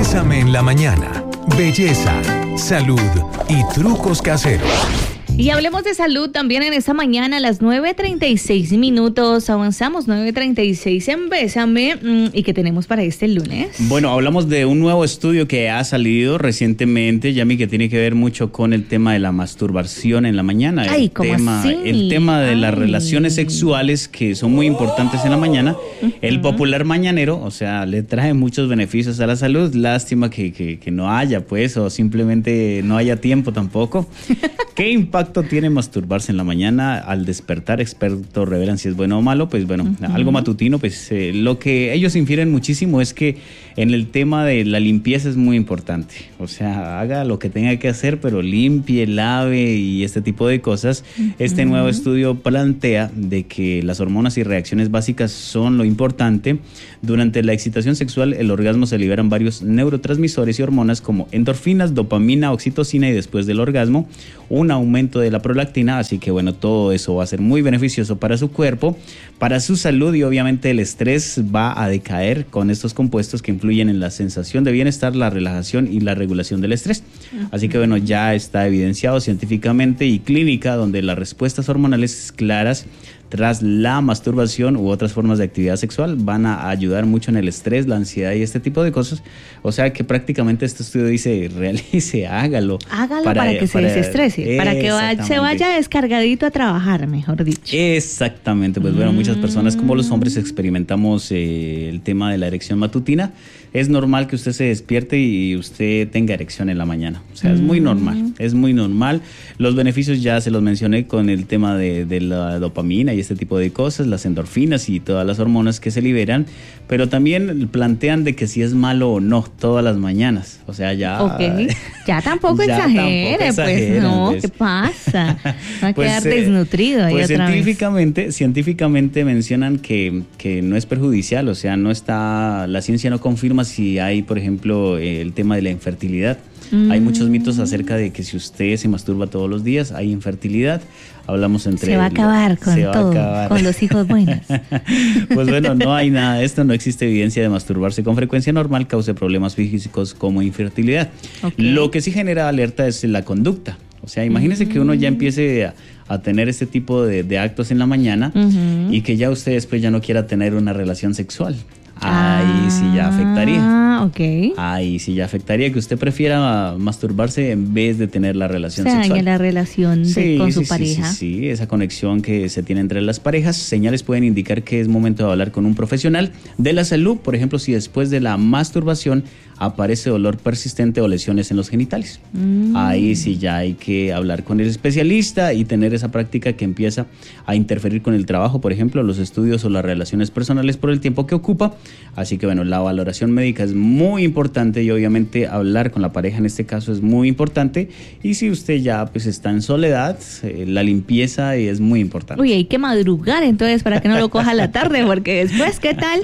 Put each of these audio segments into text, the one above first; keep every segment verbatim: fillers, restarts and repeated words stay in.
Bésame en la mañana. Belleza, salud y trucos caseros. Y hablemos de salud también en esta mañana a las nueve treinta y seis minutos. Avanzamos nueve treinta y seis en Bésame. ¿Y qué tenemos para este lunes? Bueno, hablamos de un nuevo estudio que ha salido recientemente, Yami, que tiene que ver mucho con el tema de la masturbación en la mañana. El Ay, ¿cómo tema, así? El tema de Ay. las relaciones sexuales que son muy importantes en la mañana. Uh-huh. El popular mañanero, o sea, le trae muchos beneficios a la salud. Lástima que, que, que no haya, pues, o simplemente no haya tiempo tampoco. ¿Qué impacto tiene masturbarse en la mañana al despertar? Expertos revelan si es bueno o malo. Pues bueno, uh-huh. algo matutino, pues eh, lo que ellos infieren muchísimo es que en el tema de la limpieza es muy importante. O sea, haga lo que tenga que hacer, pero limpie, lave y este tipo de cosas. Uh-huh. Este nuevo estudio plantea de que las hormonas y reacciones básicas son lo importante. Durante la excitación sexual, el orgasmo se liberan varios neurotransmisores y hormonas como endorfinas, dopamina, oxitocina y después del orgasmo, un aumento de la prolactina, así que bueno, todo eso va a ser muy beneficioso para su cuerpo, para su salud, y obviamente el estrés va a decaer con estos compuestos que influyen en la sensación de bienestar, la relajación y la regulación del estrés. Uh-huh. Así que bueno, ya está evidenciado científicamente y clínica, donde las respuestas hormonales claras tras la masturbación u otras formas de actividad sexual van a ayudar mucho en el estrés, la ansiedad y este tipo de cosas. O sea que prácticamente este estudio dice, realice, hágalo. Hágalo para, para que para, se desestrese, para que vaya, se vaya descargadito a trabajar, mejor dicho. Exactamente, pues mm. bueno, muchas personas como los hombres experimentamos eh, el tema de la erección matutina. Es normal que usted se despierte y usted tenga erección en la mañana. O sea, mm. es muy normal, es muy normal. Los beneficios ya se los mencioné con el tema de, de la dopamina y este tipo de cosas, las endorfinas y todas las hormonas que se liberan, pero también plantean de que si es malo o no todas las mañanas. O sea, ya... Ok, ya tampoco ya exagere, tampoco exageren, pues no, pues. ¿Qué pasa? Va a pues, quedar eh, desnutrido ahí pues otra científicamente, vez. Científicamente mencionan que, que no es perjudicial, o sea, no está, la ciencia no confirma si hay, por ejemplo, el tema de la infertilidad. Mm. Hay muchos mitos acerca de que si usted se masturba todos los días, hay infertilidad. Hablamos entre... Se va a acabar con todo, acabar. con los hijos buenos. Pues bueno, no hay nada de esto, no existe evidencia de masturbarse con frecuencia normal cause problemas físicos como infertilidad. Okay. Lo que sí genera alerta es la conducta. O sea, imagínese mm. que uno ya empiece a, a tener este tipo de, de actos en la mañana uh-huh. y que ya usted después ya no quiera tener una relación sexual. Ahí ah, sí ya afectaría. Ah, ok. Ahí sí ya afectaría que usted prefiera masturbarse en vez de tener la relación se sexual. daña la relación de, sí, con sí, su sí, pareja. Sí, sí, sí, esa conexión que se tiene entre las parejas. Señales pueden indicar que es momento de hablar con un profesional de la salud. Por ejemplo, si después de la masturbación aparece dolor persistente o lesiones en los genitales. Mm. Ahí sí ya hay que hablar con el especialista y tener esa práctica que empieza a interferir con el trabajo, por ejemplo, los estudios o las relaciones personales por el tiempo que ocupa. Así que bueno, la valoración médica es muy importante y obviamente hablar con la pareja en este caso es muy importante. Y si usted ya pues está en soledad, eh, la limpieza es muy importante. Uy, hay que madrugar entonces para que no lo coja la tarde, porque después, ¿qué tal?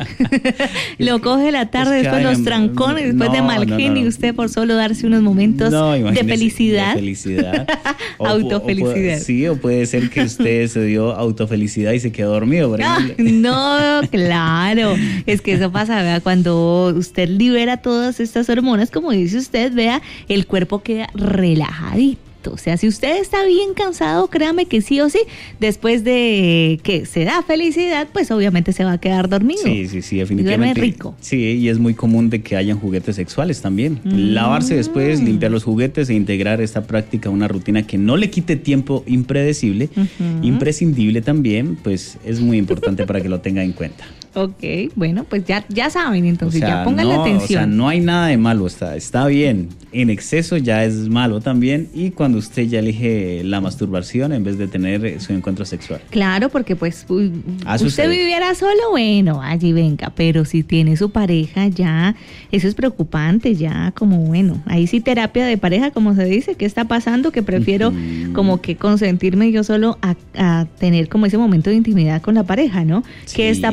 Lo coge la tarde, es después los trancones, después no, de mal genio, no, no. usted por solo darse unos momentos no, de felicidad. De felicidad. O, autofelicidad. O, o, sí, o puede ser que usted se dio autofelicidad y se quedó dormido, por ejemplo. No, claro. Es que eso pasa, vea, cuando usted libera todas estas hormonas, como dice usted, vea, el cuerpo queda relajadito. O sea, si usted está bien cansado, créame que sí o sí, después de que se da felicidad, pues obviamente se va a quedar dormido. Sí, sí, sí, definitivamente. Duerme rico. Sí, y es muy común de que hayan juguetes sexuales también. Mm. Lavarse después, limpiar los juguetes e integrar esta práctica a una rutina que no le quite tiempo impredecible, uh-huh. imprescindible también, pues es muy importante para que lo tenga en cuenta. Ok, bueno, pues ya, ya saben, entonces o sea, ya pónganle no, atención. O sea, no hay nada de malo, está, está bien. En exceso ya es malo también, y cuando usted ya elige la masturbación en vez de tener su encuentro sexual. Claro, porque pues uy, usted sucede. Viviera solo, bueno, allí venga, pero si tiene su pareja ya, eso es preocupante, ya como bueno, ahí sí terapia de pareja, como se dice, ¿qué está pasando? Que prefiero uh-huh. como que consentirme yo solo a, a tener como ese momento de intimidad con la pareja, ¿no? Sí, ¿qué está pasando?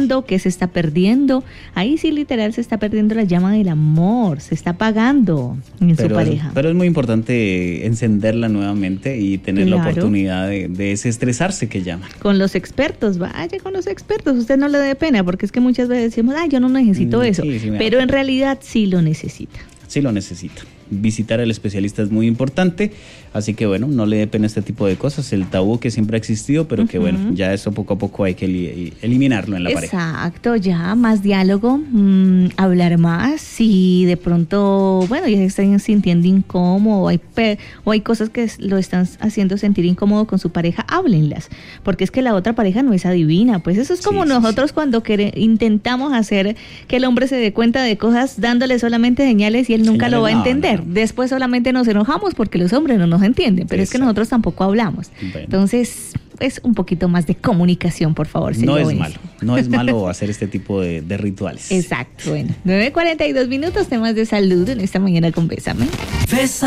pasando? ¿Qué se está perdiendo? Ahí sí literal se está perdiendo la llama del amor, se está apagando en pero su pareja. Es, pero es muy importante encenderla nuevamente y tener Claro. la oportunidad de, de desestresarse, que llaman. Con los expertos, vaya con los expertos, usted no le dé pena, porque es que muchas veces decimos, ay, yo no necesito Mm, eso, sí, sí me da pero en pena. realidad sí lo necesita. Sí lo necesita. Visitar al especialista es muy importante, así que bueno, no le dé pena este tipo de cosas, el tabú que siempre ha existido, pero que Ujú. bueno, ya eso poco a poco hay que eli- eliminarlo en la pareja. Exacto, ya más diálogo, mmm, hablar más, si de pronto, bueno, ya se están sintiendo incómodo o hay, pe- o hay cosas que s- lo están haciendo sentir incómodo con su pareja, háblenlas, porque es que la otra pareja no es adivina, pues eso es como Sí, sí, nosotros sí. cuando quere- intentamos hacer que el hombre se dé cuenta de cosas dándole solamente señales y él nunca lo va a Señales, no, entender. no, no. Después solamente nos enojamos porque los hombres no nos entienden, pero es que Exacto. nosotros tampoco hablamos. Bueno. Entonces, es un poquito más de comunicación, por favor. No señor es Buenísimo. malo, no es malo hacer este tipo de, de rituales. Exacto, bueno. nueve cuarenta y dos minutos, temas de salud en esta mañana con Bésame.